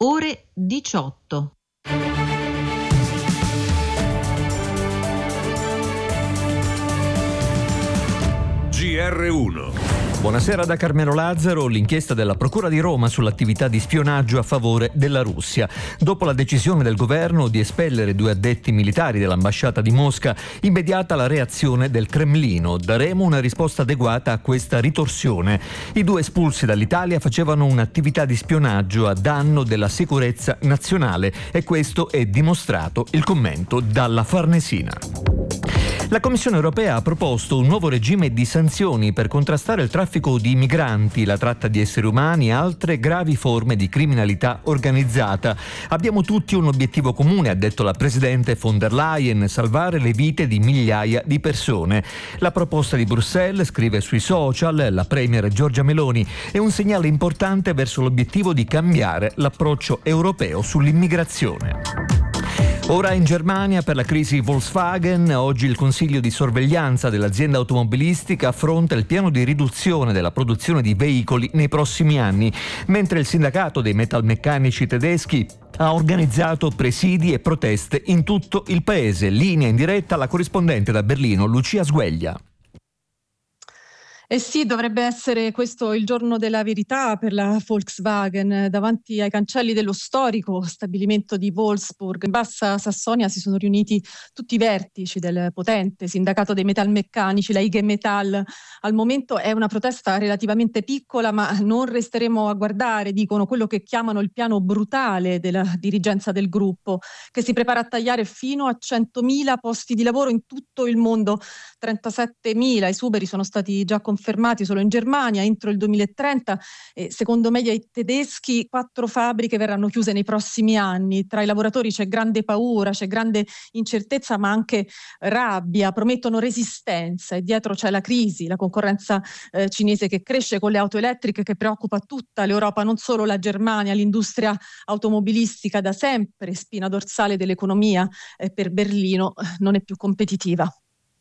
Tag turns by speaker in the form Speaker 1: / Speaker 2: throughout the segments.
Speaker 1: ore 18.
Speaker 2: GR1.
Speaker 3: Buonasera da Carmelo Lazzaro. L'inchiesta della Procura di Roma sull'attività di spionaggio a favore della Russia. Dopo la decisione del governo di espellere 2 addetti militari dell'ambasciata di Mosca, immediata la reazione del Cremlino. Daremo una risposta adeguata a questa ritorsione. I 2 espulsi dall'Italia facevano un'attività di spionaggio a danno della sicurezza nazionale e questo è dimostrato. Il commento dalla Farnesina. La Commissione europea ha proposto un nuovo regime di sanzioni per contrastare il traffico di migranti, la tratta di esseri umani e altre gravi forme di criminalità organizzata. Abbiamo tutti un obiettivo comune, ha detto la Presidente von der Leyen: salvare le vite di migliaia di persone. La proposta di Bruxelles, scrive sui social la Premier Giorgia Meloni, è un segnale importante verso l'obiettivo di cambiare l'approccio europeo sull'immigrazione. Ora in Germania per la crisi Volkswagen, oggi il Consiglio di sorveglianza dell'azienda automobilistica affronta il piano di riduzione della produzione di veicoli nei prossimi anni, mentre il sindacato dei metalmeccanici tedeschi ha organizzato presidi e proteste in tutto il paese. Linea in diretta la corrispondente da Berlino, Lucia Sgueglia.
Speaker 4: Eh sì, dovrebbe essere questo il giorno della verità per la Volkswagen. Davanti ai cancelli dello storico stabilimento di Wolfsburg, in Bassa Sassonia, si sono riuniti tutti i vertici del potente sindacato dei metalmeccanici, la IG Metall. Al momento è una protesta relativamente piccola, ma non resteremo a guardare, dicono, quello che chiamano il piano brutale della dirigenza del gruppo, che si prepara a tagliare fino a 100.000 posti di lavoro in tutto il mondo. 37.000 esuberi sono stati già confermati solo in Germania entro il 2030 e secondo media tedeschi 4 fabbriche verranno chiuse nei prossimi anni. Tra i lavoratori c'è grande paura, c'è grande incertezza, ma anche rabbia. Promettono resistenza e dietro c'è la crisi, la concorrenza cinese che cresce con le auto elettriche, che preoccupa tutta l'Europa, non solo la Germania. L'industria automobilistica, da sempre spina dorsale dell'economia, per Berlino non è più competitiva.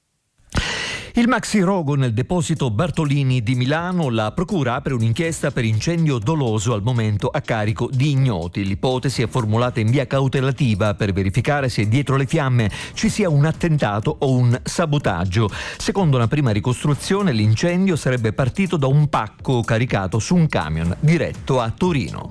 Speaker 3: Il maxi rogo nel deposito Bartolini di Milano, la procura apre un'inchiesta per incendio doloso, al momento a carico di ignoti. L'ipotesi è formulata in via cautelativa per verificare se dietro le fiamme ci sia un attentato o un sabotaggio. Secondo una prima ricostruzione, l'incendio sarebbe partito da un pacco caricato su un camion diretto a Torino.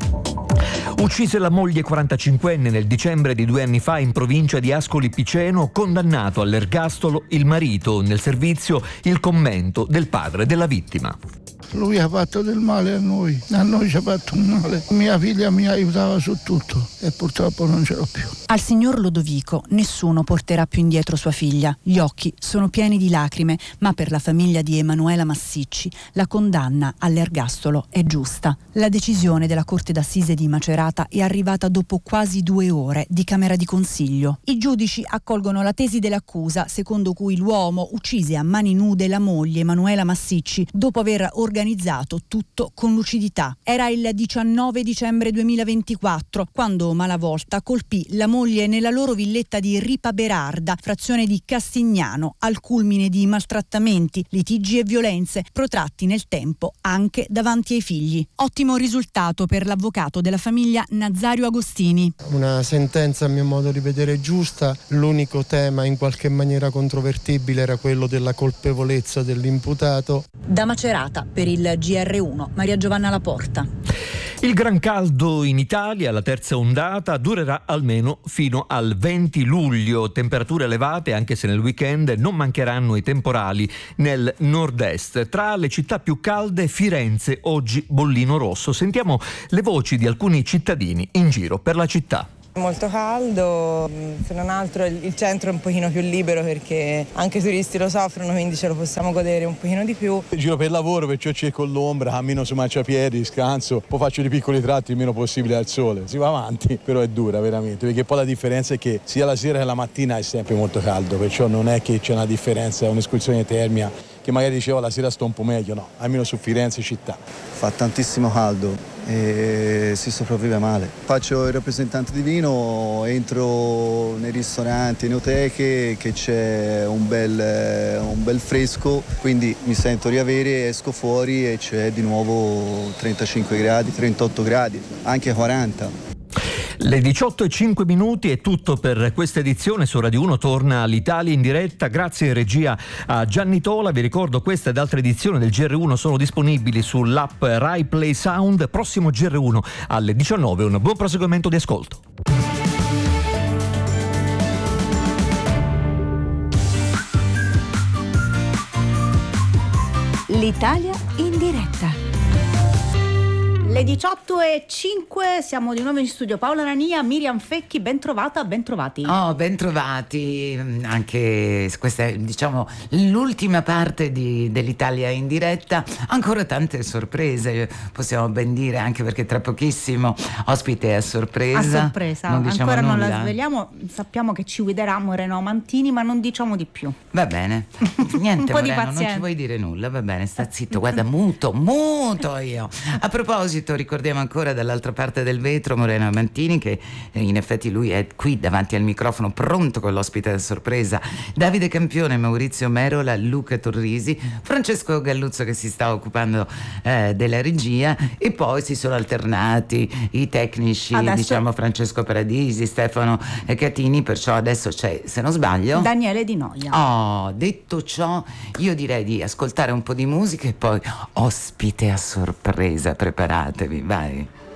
Speaker 3: Uccise la moglie 45enne nel dicembre di 2 anni fa in provincia di Ascoli Piceno, condannato all'ergastolo il marito. Nel servizio il commento del padre della vittima.
Speaker 5: Lui ha fatto del male a noi ci ha fatto un male. Mia figlia mi aiutava su tutto e purtroppo non ce l'ho più.
Speaker 6: Al signor Lodovico nessuno porterà più indietro sua figlia. Gli occhi sono pieni di lacrime, ma per la famiglia di Emanuela Massicci la condanna all'ergastolo è giusta. La decisione della Corte d'Assise di Macerata è arrivata dopo quasi 2 ore di Camera di Consiglio. I giudici accolgono la tesi dell'accusa, secondo cui l'uomo uccise a mani nude la moglie Emanuela Massicci dopo aver organizzato tutto con lucidità. Era il 19 dicembre 2024 quando Malavolta colpì la moglie nella loro villetta di Ripa Berarda, frazione di Castignano, al culmine di maltrattamenti, litigi e violenze protratti nel tempo anche davanti ai figli. Ottimo risultato per l'avvocato della famiglia Nazario Agostini.
Speaker 7: Una sentenza a mio modo di vedere giusta. L'unico tema in qualche maniera controvertibile era quello della colpevolezza dell'imputato.
Speaker 6: Da Macerata per il GR1, Maria Giovanna Laporta.
Speaker 3: Il gran caldo in Italia, la terza ondata, durerà almeno fino al 20 luglio. Temperature elevate, anche se nel weekend non mancheranno i temporali nel nord-est. Tra le città più calde, Firenze, oggi bollino rosso. Sentiamo le voci di alcuni cittadini in giro per la città.
Speaker 8: Molto caldo, se non altro il centro è un pochino più libero perché anche i turisti lo soffrono, quindi ce lo possiamo godere un pochino di più.
Speaker 9: Giro per lavoro, perciò cerco l'ombra, cammino su marciapiedi, scanso, poi faccio dei piccoli tratti il meno possibile al sole. Si va avanti, però è dura veramente, perché poi la differenza è che sia la sera che la mattina è sempre molto caldo, perciò non è che c'è una differenza, è un'escursione termica che magari dicevo la sera sto un po' meglio, no, almeno su Firenze città.
Speaker 10: Fa tantissimo caldo e si sopravvive male. Faccio il rappresentante di vino, entro nei ristoranti, in oteche che c'è un bel fresco, quindi mi sento riavere, esco fuori e c'è di nuovo 35 gradi, 38 gradi, anche 40.
Speaker 3: Le 18:05 è tutto per questa edizione. Su Radio 1 torna l'Italia in diretta. Grazie regia a Gianni Tola. Vi ricordo questa ed altre edizioni del GR1 sono disponibili sull'app Rai Play Sound. Prossimo GR1 alle 19. Un buon proseguimento di ascolto.
Speaker 2: L'Italia in diretta. Le 18:05, siamo di nuovo in studio. Paola Rania, Miriam Fecchi, ben trovata, ben trovati.
Speaker 11: Oh, ben trovati. Anche questa è, diciamo, l'ultima parte dell'Italia in diretta. Ancora tante sorprese, possiamo ben dire, anche perché tra pochissimo ospite a sorpresa.
Speaker 2: A sorpresa,
Speaker 11: non diciamo
Speaker 2: ancora
Speaker 11: nulla.
Speaker 2: Non la sveliamo. Sappiamo che ci guiderà Moreno Mantini, ma non diciamo di più.
Speaker 11: Va bene, niente,
Speaker 2: Un po' di
Speaker 11: Moreno,
Speaker 2: pazienza.
Speaker 11: non ci vuoi dire nulla, va bene, sta zitto, guarda, muto io. A proposito, ricordiamo ancora dall'altra parte del vetro Moreno Mantini, che in effetti lui è qui davanti al microfono pronto con l'ospite a sorpresa, Davide Campione, Maurizio Merola, Luca Torrisi, Francesco Galluzzo che si sta occupando della regia, e poi si sono alternati i tecnici,
Speaker 2: adesso,
Speaker 11: diciamo Francesco Paradisi, Stefano Catini, perciò adesso c'è, se non sbaglio,
Speaker 2: Daniele Di Noia.
Speaker 11: Oh, detto ciò, io direi di ascoltare un po' di musica e poi ospite a sorpresa, preparatevi, vai.